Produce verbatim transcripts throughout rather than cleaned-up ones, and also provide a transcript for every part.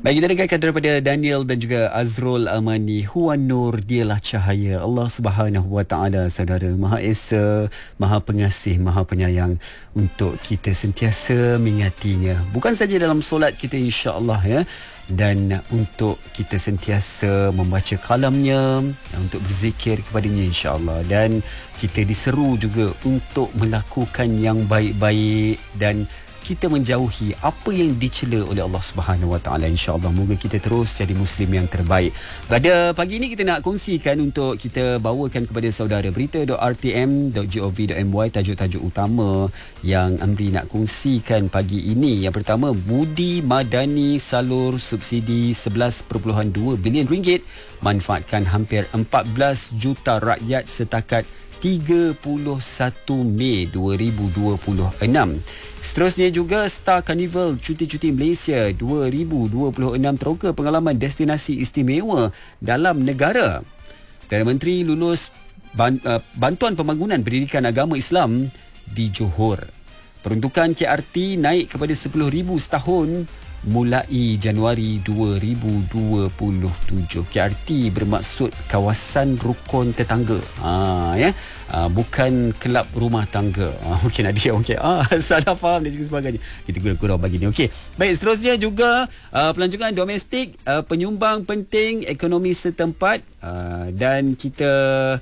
Baik, kita dengarkan daripada Daniel dan juga Azrul Amani. Huwa Nur, dialah cahaya. Allah Subhanahu Wa Taala, saudara, Maha Esa, Maha Pengasih, Maha Penyayang, untuk kita sentiasa mengingatinya. Bukan saja dalam solat kita, insya-Allah, ya, dan untuk kita sentiasa membaca kalamnya, untuk berzikir kepadanya, insya-Allah. Dan kita diseru juga untuk melakukan yang baik-baik dan kita menjauhi apa yang dicela oleh Allah Subhanahu Wa Taala, insya-Allah. Moga kita terus jadi muslim yang terbaik. Pada pagi ini kita nak kongsikan untuk kita bawakan kepada saudara berita dot r t m dot gov dot m y, tajuk-tajuk utama yang Amri nak kongsikan pagi ini. Yang pertama, Budi Madani salur subsidi sebelas perpuluhan dua bilion ringgit manfaatkan hampir empat belas juta rakyat setakat tiga puluh satu Mei dua ribu dua puluh enam. Seterusnya juga, Star Carnival Cuti-Cuti Malaysia dua ribu dua puluh enam teroka pengalaman destinasi istimewa dalam negara. Perdana Menteri lulus bantuan pembangunan pendidikan agama Islam di Johor. Peruntukan K R T naik kepada sepuluh ribu setahun mulai Januari dua ribu dua puluh tujuh. K R T bermaksud kawasan rukun tetangga. Ha, ya. Ha, bukan kelab rumah tangga. Ha, mungkin ada yang okay, ah, salah faham dan juga sebagainya. Kita gurau-gurau bagi ni. Okey. Baik, seterusnya juga uh, pelancongan domestik, uh, penyumbang penting ekonomi setempat, uh, dan kita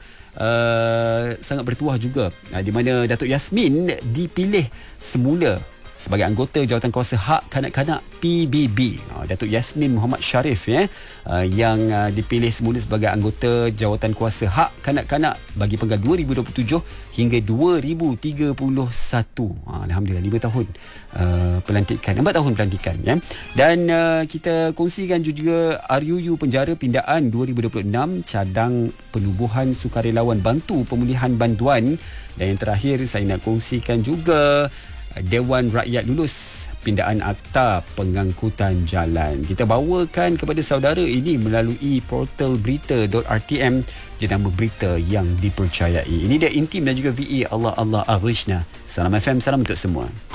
uh, sangat bertuah juga uh, di mana Datuk Yasmin dipilih semula sebagai anggota Jawatankuasa Hak Kanak-Kanak P B B. Uh, Datuk Yasmin Muhammad Sharif, ya, uh, yang uh, dipilih semula sebagai anggota Jawatankuasa Hak Kanak-Kanak bagi penggal dua ribu dua puluh tujuh hingga dua ribu tiga puluh satu. Uh, Alhamdulillah, lima tahun uh, pelantikan, empat tahun pelantikan, ya. Dan uh, kita kongsikan juga R U U Penjara Pindaan dua ribu dua puluh enam, cadang penubuhan sukarelawan bantu pemulihan bantuan. Dan yang terakhir, saya nak kongsikan juga Dewan Rakyat lulus pindaan akta pengangkutan jalan. Kita bawakan kepada saudara ini melalui portal berita dot r t m, jenama berita yang dipercayai. Ini dia Intim dan juga V E Allah Allah Arishna. Salam F M, salam untuk semua.